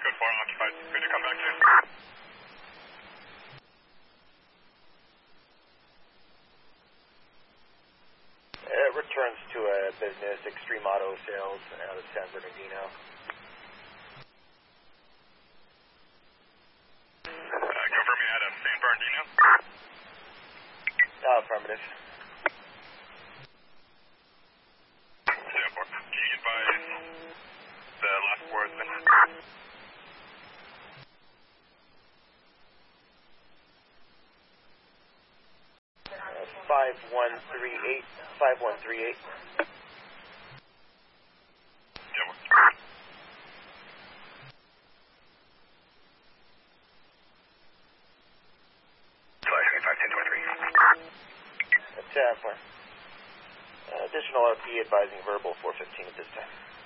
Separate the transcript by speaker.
Speaker 1: Code 4 occupied. Could you come back to?
Speaker 2: It returns to a business, Extreme Auto Sales, out of San Bernardino.
Speaker 1: Confirm me out of San Bernardino?
Speaker 2: Affirmative.
Speaker 1: Can you advise the last words?
Speaker 2: 5138. 5138.
Speaker 1: Yeah,
Speaker 2: That's additional RP advising verbal 415 at this time.